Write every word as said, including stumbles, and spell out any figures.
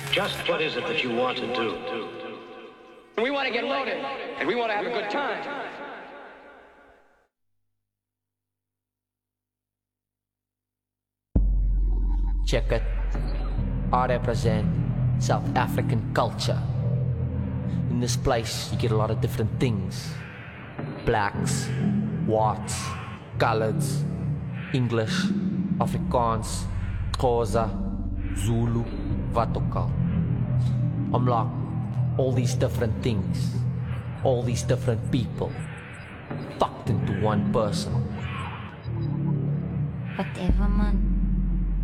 Just what is it that you want to do? We want to get loaded, and we want to have a good time. Check it. I represent South African culture. In this place, you get a lot of different things. Blacks, whites, coloreds, English, Afrikaans, Xhosa, Zulu, wat ook al. I'm like, all these different things, all these different people, fucked into one person. Whatever, man.